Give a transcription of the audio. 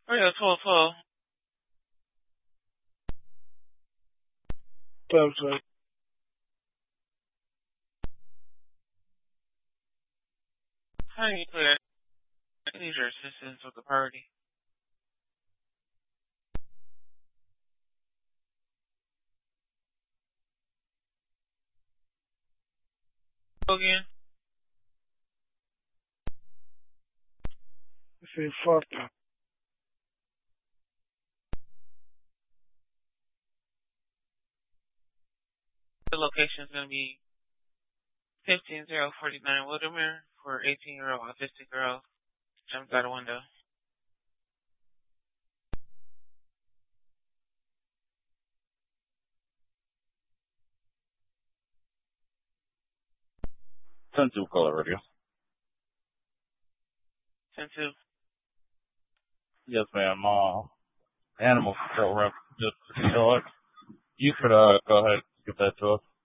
Oh yeah, 12, 12. Website. How do you put it? I need your assistance with the party. Go again. Say Farta. The location is going to be 15049 Wildermere for 18-year-old autistic girl. Jumped out a window. Sensitive Color Radio. 10-2. Yes, ma'am. Animal control rep. Just you could go ahead and give that to us.